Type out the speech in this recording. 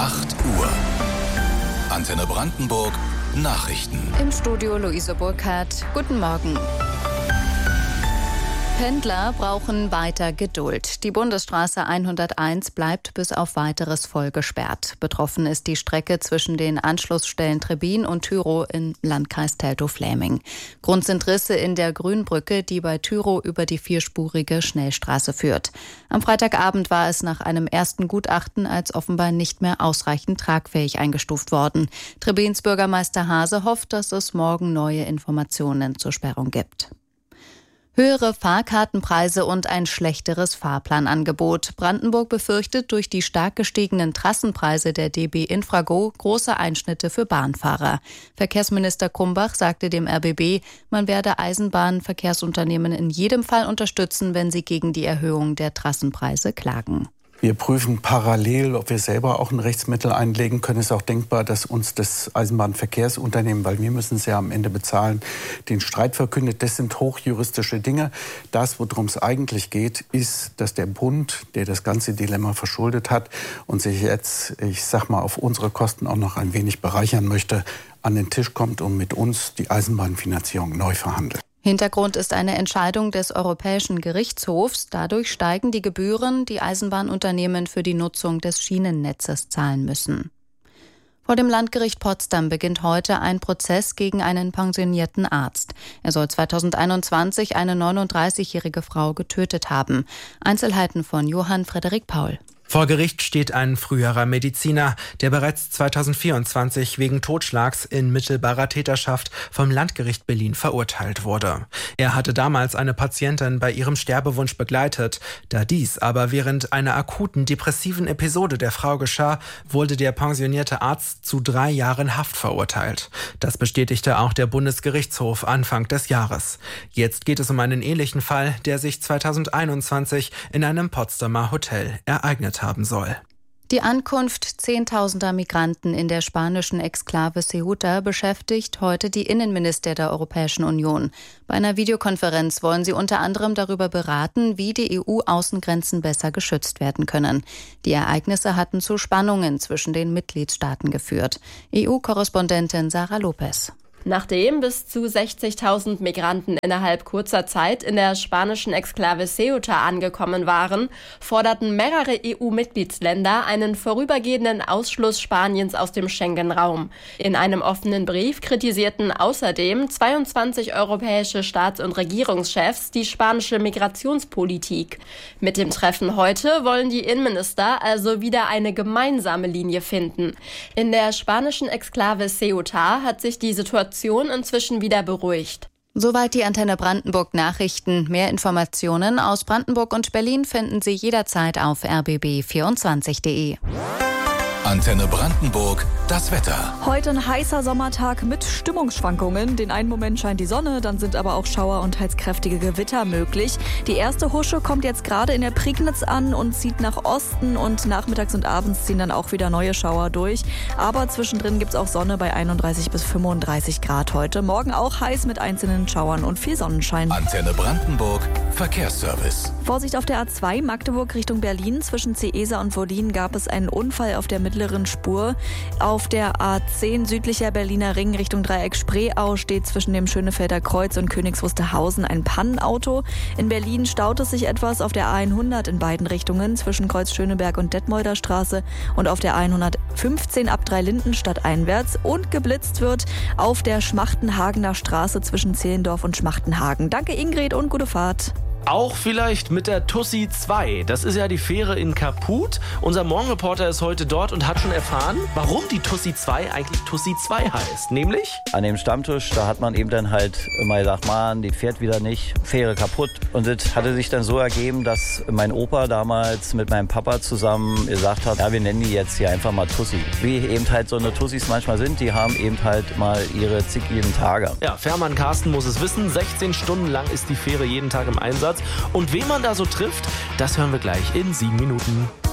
8 Uhr. Antenne Brandenburg Nachrichten. Im Studio Luise Burkhardt. Guten Morgen. Pendler brauchen weiter Geduld. Die Bundesstraße 101 bleibt bis auf Weiteres voll gesperrt. Betroffen ist die Strecke zwischen den Anschlussstellen Trebbin und Tyrow im Landkreis Teltow-Fläming. Grund sind Risse in der Grünbrücke, die bei Tyrow über die vierspurige Schnellstraße führt. Am Freitagabend war es nach einem ersten Gutachten als offenbar nicht mehr ausreichend tragfähig eingestuft worden. Trebbins Bürgermeister Hase hofft, dass es morgen neue Informationen zur Sperrung gibt. Höhere Fahrkartenpreise und ein schlechteres Fahrplanangebot. Brandenburg befürchtet durch die stark gestiegenen Trassenpreise der DB Infrago große Einschnitte für Bahnfahrer. Verkehrsminister Krumbach sagte dem RBB, man werde Eisenbahnverkehrsunternehmen in jedem Fall unterstützen, wenn sie gegen die Erhöhung der Trassenpreise klagen. Wir prüfen parallel, ob wir selber auch ein Rechtsmittel einlegen können. Es ist auch denkbar, dass uns das Eisenbahnverkehrsunternehmen, weil wir müssen es ja am Ende bezahlen, den Streit verkündet. Das sind hochjuristische Dinge. Das, worum es eigentlich geht, ist, dass der Bund, der das ganze Dilemma verschuldet hat und sich jetzt, ich sag mal, auf unsere Kosten auch noch ein wenig bereichern möchte, an den Tisch kommt und mit uns die Eisenbahnfinanzierung neu verhandelt. Hintergrund ist eine Entscheidung des Europäischen Gerichtshofs. Dadurch steigen die Gebühren, die Eisenbahnunternehmen für die Nutzung des Schienennetzes zahlen müssen. Vor dem Landgericht Potsdam beginnt heute ein Prozess gegen einen pensionierten Arzt. Er soll 2021 eine 39-jährige Frau getötet haben. Einzelheiten von Johann Frederik Paul. Vor Gericht steht ein früherer Mediziner, der bereits 2024 wegen Totschlags in mittelbarer Täterschaft vom Landgericht Berlin verurteilt wurde. Er hatte damals eine Patientin bei ihrem Sterbewunsch begleitet. Da dies aber während einer akuten depressiven Episode der Frau geschah, wurde der pensionierte Arzt zu 3 Jahren Haft verurteilt. Das bestätigte auch der Bundesgerichtshof Anfang des Jahres. Jetzt geht es um einen ähnlichen Fall, der sich 2021 in einem Potsdamer Hotel ereignet haben soll. Die Ankunft zehntausender Migranten in der spanischen Exklave Ceuta beschäftigt heute die Innenminister der Europäischen Union. Bei einer Videokonferenz wollen sie unter anderem darüber beraten, wie die EU-Außengrenzen besser geschützt werden können. Die Ereignisse hatten zu Spannungen zwischen den Mitgliedstaaten geführt. EU-Korrespondentin Sarah Lopez. Nachdem bis zu 60.000 Migranten innerhalb kurzer Zeit in der spanischen Exklave Ceuta angekommen waren, forderten mehrere EU-Mitgliedsländer einen vorübergehenden Ausschluss Spaniens aus dem Schengen-Raum. In einem offenen Brief kritisierten außerdem 22 europäische Staats- und Regierungschefs die spanische Migrationspolitik. Mit dem Treffen heute wollen die Innenminister also wieder eine gemeinsame Linie finden. In der spanischen Exklave Ceuta hat sich die Situation inzwischen wieder beruhigt. Soweit die Antenne Brandenburg Nachrichten. Mehr Informationen aus Brandenburg und Berlin finden Sie jederzeit auf rbb24.de. Antenne Brandenburg, das Wetter. Heute ein heißer Sommertag mit Stimmungsschwankungen. Den einen Moment scheint die Sonne, dann sind aber auch Schauer und teils kräftige Gewitter möglich. Die erste Husche kommt jetzt gerade in der Prignitz an und zieht nach Osten und nachmittags und abends ziehen dann auch wieder neue Schauer durch. Aber zwischendrin gibt es auch Sonne bei 31 bis 35 Grad heute. Morgen auch heiß mit einzelnen Schauern und viel Sonnenschein. Antenne Brandenburg, Verkehrsservice. Vorsicht auf der A2 Magdeburg Richtung Berlin. Zwischen Ceesa und Wollin gab es einen Unfall auf der mittleren Spur. Auf der A10 südlicher Berliner Ring Richtung Dreieck Spreeau steht zwischen dem Schönefelder Kreuz und Königs Wusterhausen ein Pannenauto. In Berlin staut es sich etwas auf der A100 in beiden Richtungen zwischen Kreuz Schöneberg und Detmolder Straße und auf der A115 ab Dreilinden stadteinwärts und geblitzt wird auf der Schmachtenhagener Straße zwischen Zehlendorf und Schmachtenhagen. Danke Ingrid und gute Fahrt. Auch vielleicht mit der Tussi 2. Das ist ja die Fähre in Kaput. Unser Morgenreporter ist heute dort und hat schon erfahren, warum die Tussi 2 eigentlich Tussi 2 heißt. Nämlich? An dem Stammtisch, da hat man eben dann halt immer gesagt, Mann, die fährt wieder nicht, Fähre kaputt. Und das hatte sich dann so ergeben, dass mein Opa damals mit meinem Papa zusammen gesagt hat, ja, wir nennen die jetzt hier einfach mal Tussi. Wie eben halt so eine Tussis manchmal sind, die haben eben halt mal ihre zickigen Tage. Ja, Fährmann Carsten muss es wissen, 16 Stunden lang ist die Fähre jeden Tag im Einsatz. Und wen man da so trifft, das hören wir gleich in 7 Minuten.